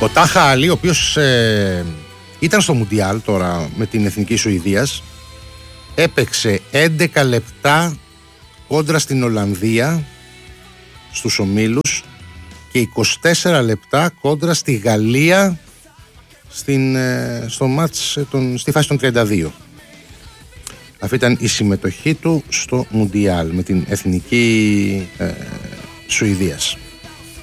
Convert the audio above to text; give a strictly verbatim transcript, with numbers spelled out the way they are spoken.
Ο Τάχα Άλλη, ο οποίος ε, ήταν στο Μουντιάλ τώρα με την Εθνική Σουηδίας, έπαιξε έντεκα λεπτά κόντρα στην Ολλανδία στους ομίλους και είκοσι τέσσερα λεπτά κόντρα στη Γαλλία στην, ε, στο μάτς, τον, στη φάση των τριάντα δύο. Αυτή ήταν η συμμετοχή του στο Μουντιάλ με την Εθνική ε, Σουηδίας.